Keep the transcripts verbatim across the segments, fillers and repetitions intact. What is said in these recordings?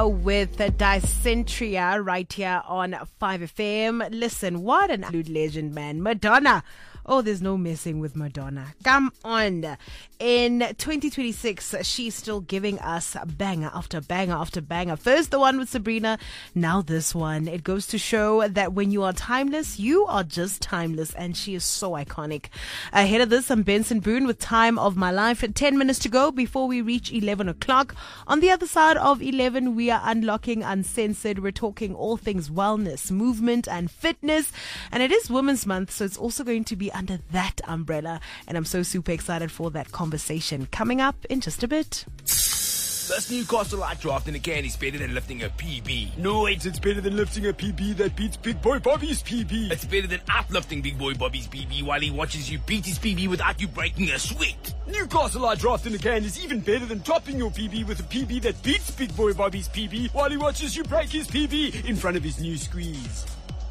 Madonna with Dysenteria right here on five F M. Listen, what an absolute legend, man. Madonna. Oh, there's no messing with Madonna. Come on. In twenty twenty-six, she's still giving us banger after banger after banger. First, the one with Sabrina. Now this one. It goes to show that when you are timeless, you are just timeless. And she is so iconic. Ahead of this, I'm Benson Boone with Time of My Life. ten minutes to go before we reach eleven o'clock. On the other side of eleven, we are unlocking Uncensored. We're talking all things wellness, movement, and fitness. And it is Women's Month, so it's also going to be under that umbrella, and I'm so super excited for that conversation coming up in just a bit. This Newcastle Light Draft in a can is better than lifting a P B. No, wait, it's better than lifting a P B that beats Big Boy Bobby's P B. It's better than uplifting Big Boy Bobby's P B while he watches you beat his P B without you breaking a sweat. Newcastle Light Draft in a can is even better than topping your P B with a P B that beats Big Boy Bobby's P B while he watches you break his P B in front of his new squeeze.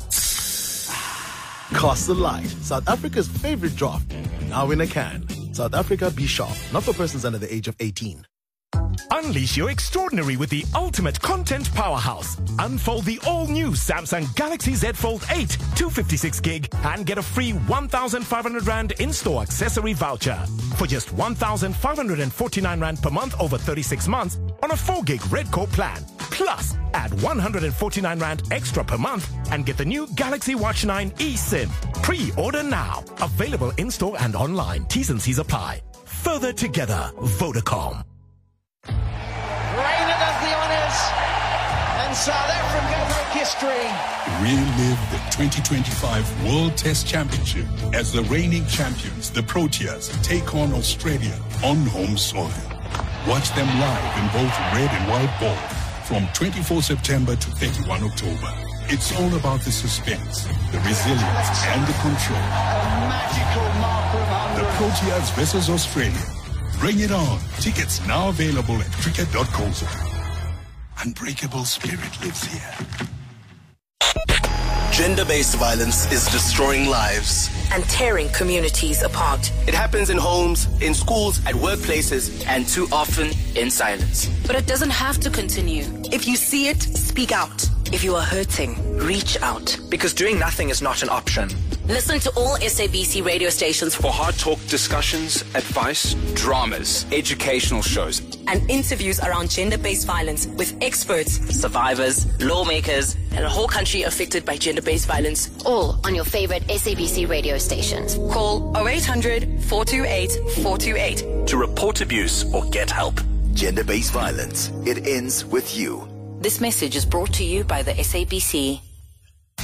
Castle Light, South Africa's favorite draft. Now in a can. South Africa, be sharp. Not for persons under the age of eighteen. Unleash your extraordinary with the ultimate content powerhouse. Unfold the all-new Samsung Galaxy Z Fold eight, two fifty-six gig, and get a free one thousand five hundred rand in-store accessory voucher. For just one thousand five hundred forty-nine rand per month over thirty-six months on a four gig Red Core plan. Plus, add one hundred forty-nine rand extra per month and get the new Galaxy Watch nine eSIM. Pre-order now. Available in-store and online. T's and C's apply. Further together, Vodacom. Reina does the honours, and South Africa make history. Relive the twenty twenty-five World Test Championship as the reigning champions, the Proteas, take on Australia on home soil. Watch them live in both red and white ball from twenty-fourth September to thirty-first October. It's all about the suspense, the resilience, and the control. A magical marker of one hundred. The Proteas versus Australia. Bring it on. Tickets now available at cricket dot co dot za. Unbreakable spirit lives here. Gender-based violence is destroying lives and tearing communities apart. It happens in homes, in schools, at workplaces, and too often in silence. But it doesn't have to continue. If you see it, speak out. If you are hurting, reach out. Because doing nothing is not an option. Listen to all S A B C radio stations for hard talk discussions, advice, dramas, educational shows, and interviews around gender-based violence with experts, survivors, lawmakers, and a whole country affected by gender-based violence. All on your favorite S A B C radio stations. Call oh eight hundred, four two eight, four two eight to report abuse or get help. Gender-based violence. It ends with you. This message is brought to you by the S A B C.